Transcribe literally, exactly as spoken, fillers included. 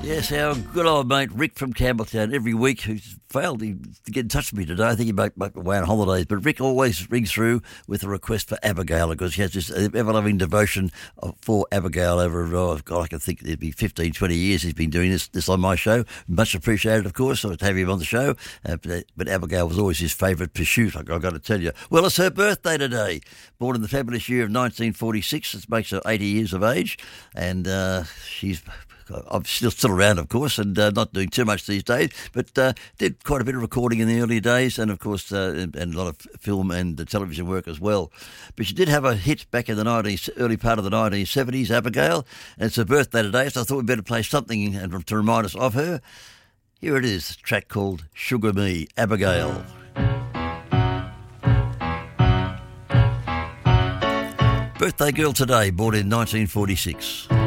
Yes, our good old mate Rick from Campbelltown every week, who's failed to get in touch with me today. I think he might, might be away on holidays, but Rick always rings through with a request for Abigail because he has this ever-loving devotion for Abigail over, oh, God, I can think it'd be fifteen, twenty years he's been doing this this on my show. Much appreciated, of course, to have him on the show. Uh, but, but Abigail was always his favourite pursuit, I've got to tell you. Well, it's her birthday today. Born in the fabulous year of nineteen forty-six. It makes her eighty years of age, and uh, she's... I'm still still around, of course, and uh, not doing too much these days, but uh, did quite a bit of recording in the early days, and of course, uh, and, and a lot of film and uh, television work as well. But she did have a hit back in the nineties, early part of the nineteen seventies, Abigail, and it's her birthday today, so I thought we'd better play something and to remind us of her. Here it is, a track called Sugar Me, Abigail. Birthday girl today, born in nineteen forty-six.